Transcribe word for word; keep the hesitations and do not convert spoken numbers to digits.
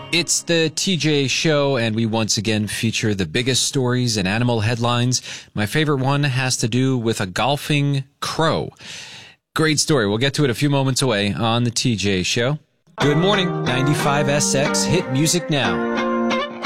It's the T J Show, and we once again feature the biggest stories and animal headlines. My favorite one has to do with a golfing crow. Great story. We'll get to it a few moments away on the T J Show. Good morning, ninety-five S X Hit Music Now.